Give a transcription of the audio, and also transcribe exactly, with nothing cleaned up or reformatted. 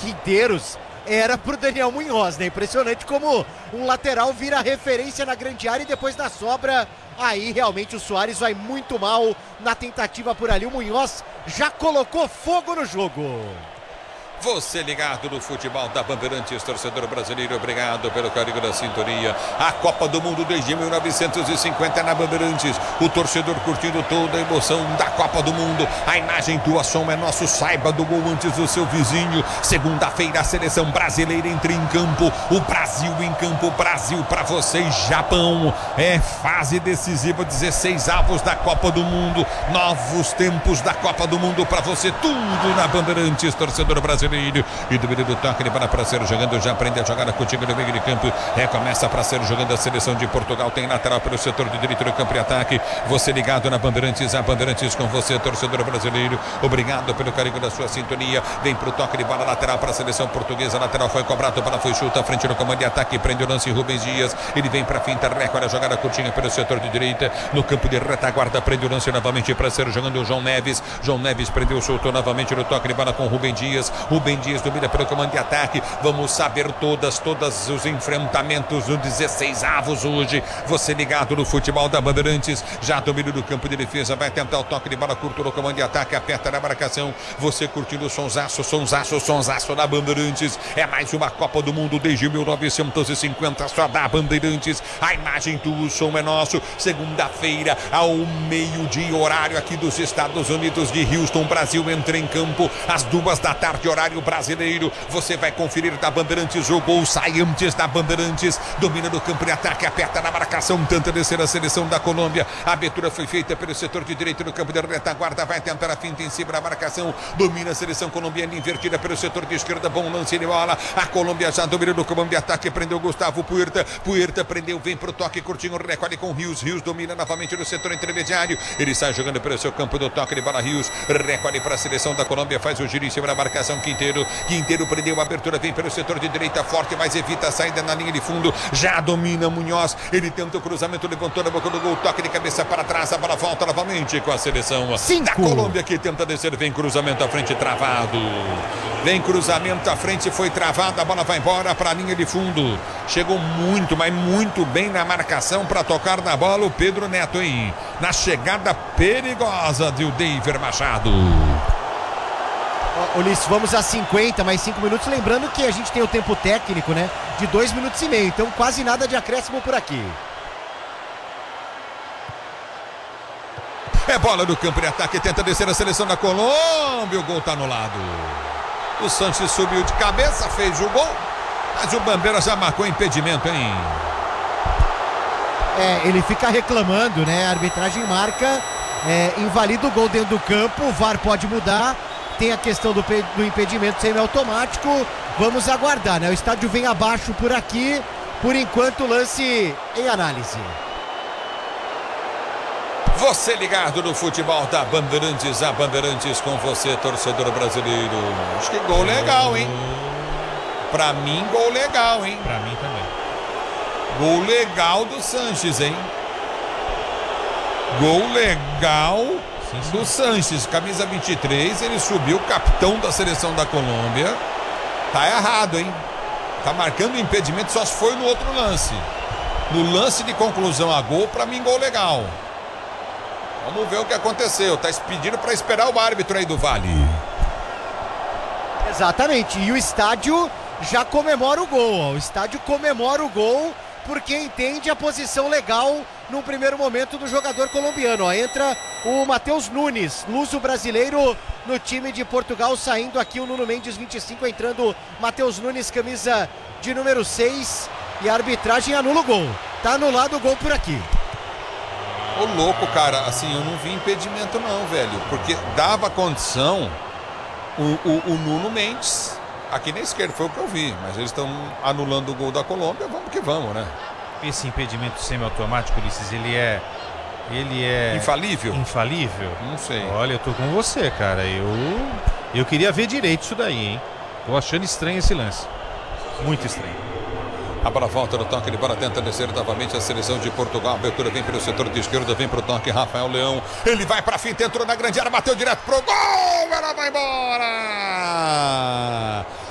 Quinteiros era pro Daniel Munhoz, né? Impressionante como um lateral vira referência na grande área e depois na sobra, aí realmente o Soares vai muito mal na tentativa por ali. O Munhoz já colocou fogo no jogo. Você ligado no futebol da Bandeirantes, torcedor brasileiro, obrigado pelo carinho da sintonia. A Copa do Mundo desde mil novecentos e cinquenta na Bandeirantes. O torcedor curtindo toda a emoção da Copa do Mundo. A imagem do som é nosso, saiba do gol antes do seu vizinho. Segunda-feira a seleção brasileira entra em campo. O Brasil em campo, Brasil para vocês, Japão. É fase decisiva, dezesseis avos da Copa do Mundo. Novos tempos da Copa do Mundo para você, tudo na Bandeirantes, torcedor brasileiro. E do meio do toque, ele para para ser jogando, já aprende a jogar com o time no meio de campo. Recomeça para ser jogando a seleção de Portugal. Tem lateral pelo setor de direito do campo e ataque. Você ligado na Bandeirantes, a Bandeirantes com você, torcedor brasileiro. Obrigado pelo carinho da sua sintonia. Vem pro toque de bola lateral para a seleção portuguesa. Lateral foi cobrado, para foi chuta, à frente no comando de ataque. Prende o lance Rubens Dias. Ele vem para finta, recolhe a jogada curtinha pelo setor de direita. No campo de retaguarda, prende o lance novamente para ser jogando o João Neves. João Neves prendeu, soltou novamente no toque de bola com Rubens Dias. Rubem Dias domina pelo comando de ataque. Vamos saber todas, todos os enfrentamentos no dezesseis avos hoje. Você ligado no futebol da Bandeirantes. Já domina do campo de defesa. Vai tentar o toque de bola curto no comando de ataque. Aperta na marcação. Você curtindo o sonsaço, sonsaço, sonsaço da Bandeirantes. É mais uma Copa do Mundo desde mil novecentos e cinquenta. Só da Bandeirantes. A imagem do som é nosso. Segunda-feira, ao meio-dia, horário aqui dos Estados Unidos de Houston. Brasil entra em campo às duas da tarde, horário brasileiro. Você vai conferir da Bandeirantes. O gol sai antes da Bandeirantes. Domina no campo de ataque, aperta na marcação, tenta descer a seleção da Colômbia. A abertura foi feita pelo setor de direito no campo de retaguarda. Vai tentar a finta em cima da marcação. Domina a seleção colombiana, invertida pelo setor de esquerda. Bom lance de bola. A Colômbia já domina no campo de ataque. Prendeu Gustavo Puerta. Puerta prendeu, vem pro toque curtinho. Recolhe com Rios. Rios domina novamente no setor intermediário. Ele sai jogando pelo seu campo do toque de bola. Rios recolhe para a seleção da Colômbia. Faz o giro em cima da marcação. Quinteiro. Quinteiro prendeu a abertura, vem pelo setor de direita forte, mas evita a saída na linha de fundo. Já domina Munhoz. Ele tenta o cruzamento, levantou na boca do gol, toque de cabeça para trás, a bola volta novamente com a seleção Cinco. da Colômbia, que tenta descer, vem cruzamento à frente, travado. Vem cruzamento à frente, foi travado, a bola vai embora para a linha de fundo. Chegou muito, mas muito bem na marcação para tocar na bola o Pedro Neto, hein? Na chegada perigosa de o David Machado. Ulisses, vamos a cinquenta, mais cinco minutos. Lembrando que a gente tem o tempo técnico, né? De dois minutos e meio. Então quase nada de acréscimo por aqui. É bola no campo de ataque. Tenta descer a seleção da Colômbia. O gol tá anulado. O Sanches subiu de cabeça, fez o gol. Mas o Bandeira já marcou impedimento, hein? É, ele fica reclamando, né? A arbitragem marca. É, invalida o gol dentro do campo. O V A R pode mudar. Tem a questão do, do impedimento semiautomático. Vamos aguardar, né? O estádio vem abaixo por aqui. Por enquanto, lance em análise. Você ligado no futebol da Bandeirantes. A Bandeirantes com você, torcedor brasileiro. Acho que gol legal, hein? Pra mim, gol legal, hein? Pra mim também. Gol legal do Sanches, hein? Gol legal do Sanches, camisa vinte e três, ele subiu, capitão da seleção da Colômbia. Tá errado, hein? Tá marcando impedimento, só se foi no outro lance. No lance de conclusão a gol, pra mim, gol legal. Vamos ver o que aconteceu. Tá pedindo pra esperar o árbitro aí do Vale. Exatamente, e o estádio já comemora o gol, ó. O estádio comemora o gol porque entende a posição legal no primeiro momento do jogador colombiano, ó. Entra o Matheus Nunes, luso brasileiro no time de Portugal, saindo aqui o Nuno Mendes, vinte e cinco, entrando Matheus Nunes, camisa de número seis, e a arbitragem anula o gol. Tá anulado o gol por aqui. Ô louco, cara, assim, eu não vi impedimento não, velho, porque dava condição o, o, o Nuno Mendes aqui na esquerda, foi o que eu vi, mas eles estão anulando o gol da Colômbia, vamos que vamos, né? Esse impedimento semiautomático, Ulisses, ele é... Ele é... Infalível? Infalível? Não sei. Olha, eu tô com você, cara. Eu, eu queria ver direito isso daí, hein? Tô achando estranho esse lance. Muito estranho. A bola volta no toque de bola, tenta descer novamente a seleção de Portugal. A abertura vem pelo setor de esquerda, vem pro toque Rafael Leão. Ele vai pra finta, entrou na grande área, bateu direto pro gol! Ela vai embora!